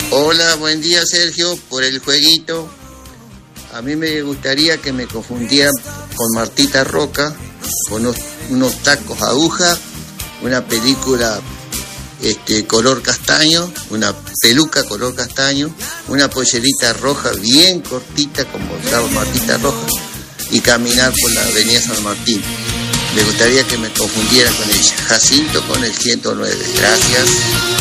Hola, buen día Sergio, por el jueguito. A mí me gustaría que me confundieran con Martita Roca, con unos tacos aguja, una película color castaño, una peluca color castaño, una pollerita roja bien cortita como usaba Martita Roja y caminar por la avenida San Martín. Me gustaría que me confundiera con ella. Jacinto con el 109. Gracias.